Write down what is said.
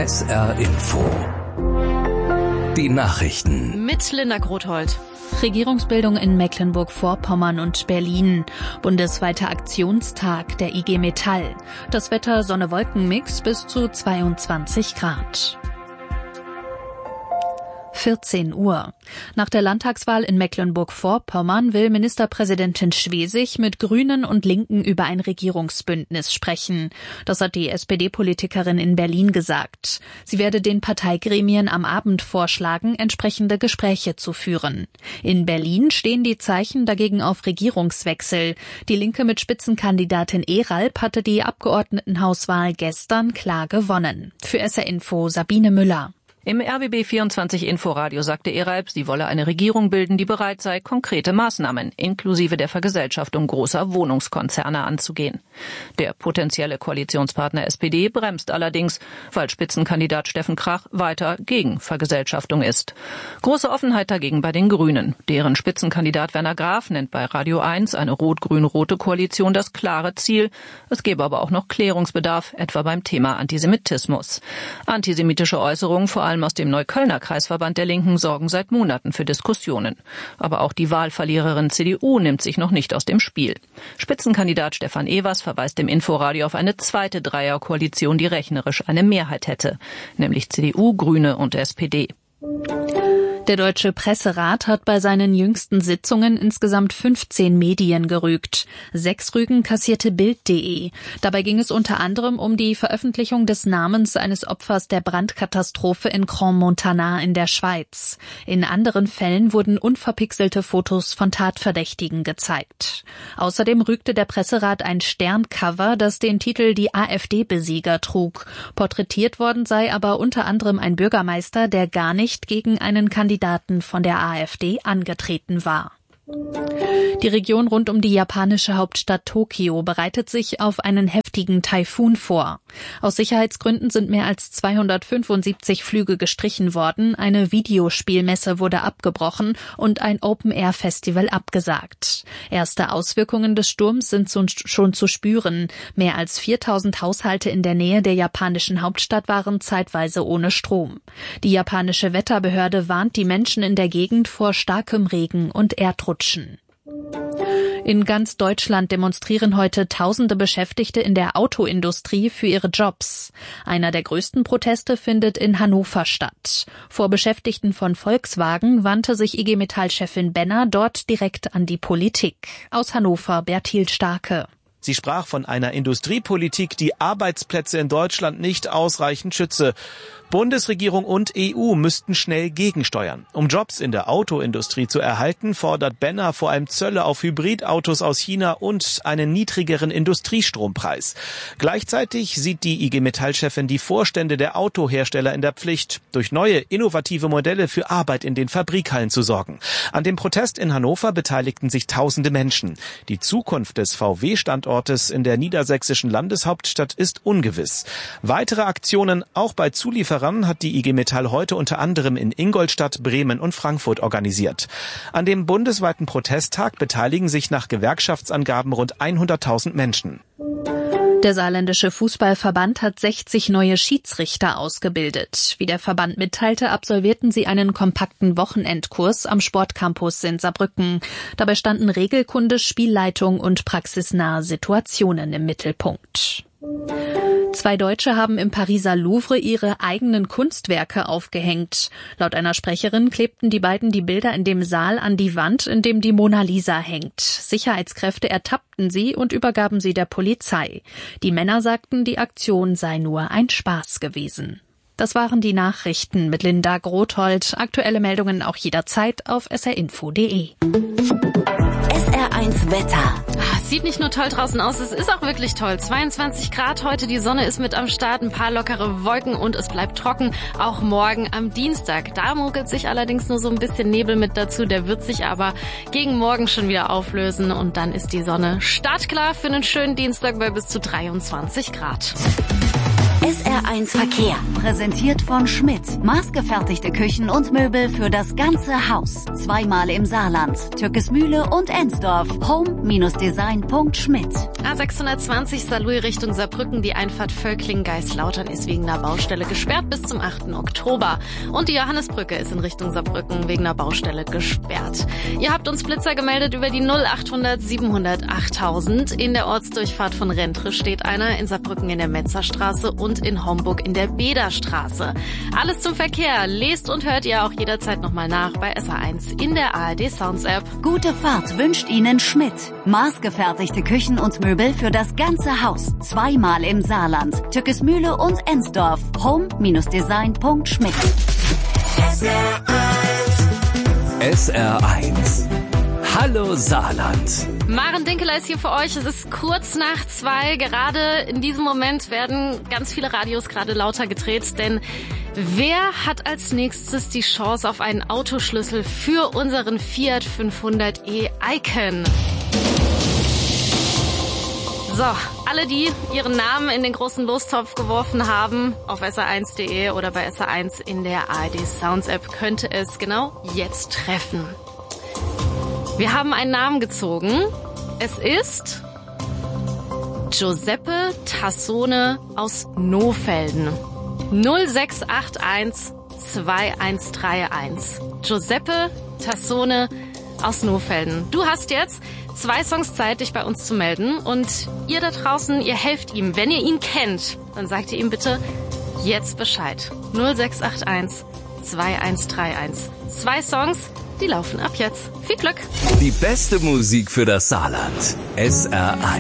SR Info. Die Nachrichten. Mit Linda Grothold. Regierungsbildung in Mecklenburg-Vorpommern und Berlin. Bundesweiter Aktionstag der IG Metall. Das Wetter Sonne-Wolken-Mix bis zu 22 Grad. 14 Uhr. Nach der Landtagswahl in Mecklenburg-Vorpommern will Ministerpräsidentin Schwesig mit Grünen und Linken über ein Regierungsbündnis sprechen. Das hat die SPD-Politikerin in Berlin gesagt. Sie werde den Parteigremien am Abend vorschlagen, entsprechende Gespräche zu führen. In Berlin stehen die Zeichen dagegen auf Regierungswechsel. Die Linke mit Spitzenkandidatin Eralb hatte die Abgeordnetenhauswahl gestern klar gewonnen. Für SR Info Sabine Müller. Im RBB 24 Inforadio sagte Eralb, sie wolle eine Regierung bilden, die bereit sei, konkrete Maßnahmen inklusive der Vergesellschaftung großer Wohnungskonzerne anzugehen. Der potenzielle Koalitionspartner SPD bremst allerdings, weil Spitzenkandidat Steffen Krach weiter gegen Vergesellschaftung ist. Große Offenheit dagegen bei den Grünen. Deren Spitzenkandidat Werner Graf nennt bei Radio 1 eine rot-grün-rote Koalition das klare Ziel. Es gäbe aber auch noch Klärungsbedarf, etwa beim Thema Antisemitismus. Antisemitische Äußerungen vor allem aus dem Neuköllner Kreisverband der Linken sorgen seit Monaten für Diskussionen. Aber auch die Wahlverliererin CDU nimmt sich noch nicht aus dem Spiel. Spitzenkandidat Stefan Evers verweist im Inforadio auf eine zweite Dreierkoalition, die rechnerisch eine Mehrheit hätte, nämlich CDU, Grüne und SPD. Der Deutsche Presserat hat bei seinen jüngsten Sitzungen insgesamt 15 Medien gerügt. 6 Rügen kassierte Bild.de. Dabei ging es unter anderem um die Veröffentlichung des Namens eines Opfers der Brandkatastrophe in Crans-Montana in der Schweiz. In anderen Fällen wurden unverpixelte Fotos von Tatverdächtigen gezeigt. Außerdem rügte der Presserat ein Sterncover, das den Titel Die AfD-Besieger trug. Porträtiert worden sei aber unter anderem ein Bürgermeister, der gar nicht gegen einen Kandidaten von der AfD angetreten war. Die Region rund um die japanische Hauptstadt Tokio bereitet sich auf einen heftigen Taifun vor. Aus Sicherheitsgründen sind mehr als 275 Flüge gestrichen worden, eine Videospielmesse wurde abgebrochen und ein Open-Air-Festival abgesagt. Erste Auswirkungen des Sturms sind schon zu spüren. Mehr als 4000 Haushalte in der Nähe der japanischen Hauptstadt waren zeitweise ohne Strom. Die japanische Wetterbehörde warnt die Menschen in der Gegend vor starkem Regen und Erdrutschen. In ganz Deutschland demonstrieren heute tausende Beschäftigte in der Autoindustrie für ihre Jobs. Einer der größten Proteste findet in Hannover statt. Vor Beschäftigten von Volkswagen wandte sich IG Metall-Chefin Benner dort direkt an die Politik. Aus Hannover Berthild Starke. Sie sprach von einer Industriepolitik, die Arbeitsplätze in Deutschland nicht ausreichend schütze. Bundesregierung und EU müssten schnell gegensteuern. Um Jobs in der Autoindustrie zu erhalten, fordert Benner vor allem Zölle auf Hybridautos aus China und einen niedrigeren Industriestrompreis. Gleichzeitig sieht die IG Metall-Chefin die Vorstände der Autohersteller in der Pflicht, durch neue, innovative Modelle für Arbeit in den Fabrikhallen zu sorgen. An dem Protest in Hannover beteiligten sich tausende Menschen. Die Zukunft des VW-Standortes in der niedersächsischen Landeshauptstadt ist ungewiss. Weitere Aktionen auch bei Zulieferern hat die IG Metall heute unter anderem in Ingolstadt, Bremen und Frankfurt organisiert. An dem bundesweiten Protesttag beteiligen sich nach Gewerkschaftsangaben rund 100.000 Menschen. Der saarländische Fußballverband hat 60 neue Schiedsrichter ausgebildet. Wie der Verband mitteilte, absolvierten sie einen kompakten Wochenendkurs am Sportcampus in Saarbrücken. Dabei standen Regelkunde, Spielleitung und praxisnahe Situationen im Mittelpunkt. 2 Deutsche haben im Pariser Louvre ihre eigenen Kunstwerke aufgehängt. Laut einer Sprecherin klebten die beiden die Bilder in dem Saal an die Wand, in dem die Mona Lisa hängt. Sicherheitskräfte ertappten sie und übergaben sie der Polizei. Die Männer sagten, die Aktion sei nur ein Spaß gewesen. Das waren die Nachrichten mit Linda Grothold. Aktuelle Meldungen auch jederzeit auf srinfo.de. SR1 Wetter. Sieht nicht nur toll draußen aus, es ist auch wirklich toll. 22 Grad heute, die Sonne ist mit am Start, ein paar lockere Wolken und es bleibt trocken. Auch morgen am Dienstag. Da munkelt sich allerdings nur so ein bisschen Nebel mit dazu. Der wird sich aber gegen morgen schon wieder auflösen und dann ist die Sonne startklar für einen schönen Dienstag bei bis zu 23 Grad. SR1 Verkehr, präsentiert von Schmidt. Maßgefertigte Küchen und Möbel für das ganze Haus. 2-mal im Saarland, Türkesmühle und Ensdorf. Home-Design.schmidt. A620 Saarlouis Richtung Saarbrücken. Die Einfahrt Völklingen-Geislautern ist wegen einer Baustelle gesperrt bis zum 8. Oktober. Und die Johannesbrücke ist in Richtung Saarbrücken wegen einer Baustelle gesperrt. Ihr habt uns Blitzer gemeldet über die 0800 700 8000. In der Ortsdurchfahrt von Rentre steht einer, in Saarbrücken in der Metzerstraße und in Homburg in der Bederstraße. Alles zum Verkehr lest und hört ihr auch jederzeit nochmal nach bei SR1 in der ARD Sounds App. Gute Fahrt wünscht Ihnen Schmidt. Maßgefertigte Küchen und Möbel für das ganze Haus. Zweimal im Saarland. Tückesmühle und Ensdorf. home-design.schmidt. SR1. Hallo Saarland. Maren Dinkeler ist hier für euch. Es ist kurz nach 2. Gerade in diesem Moment werden ganz viele Radios gerade lauter gedreht, denn wer hat als nächstes die Chance auf einen Autoschlüssel für unseren Fiat 500e Icon? So, alle, die ihren Namen in den großen Lostopf geworfen haben, auf sr1.de oder bei SR1 in der ARD Sounds App, könnte es genau jetzt treffen. Wir haben einen Namen gezogen. Es ist Giuseppe Tassone aus Nohfelden. 0681 2131. Giuseppe Tassone aus Nohfelden. Du hast jetzt 2 Songs Zeit, dich bei uns zu melden. Und ihr da draußen, ihr helft ihm. Wenn ihr ihn kennt, dann sagt ihr ihm bitte jetzt Bescheid. 0681 2131. 2 Songs, die laufen ab jetzt. Viel Glück. Die beste Musik für das Saarland. SR1.